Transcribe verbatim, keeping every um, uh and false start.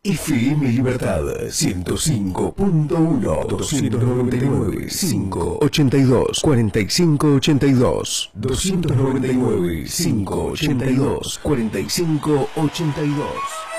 F M Libertad ciento cinco punto uno, doscientos noventa y nueve, cinco ochenta y dos, cuarenta y cinco ochenta y dos, doscientos noventa y nueve, cinco ochenta y dos, cuarenta y cinco ochenta y dos.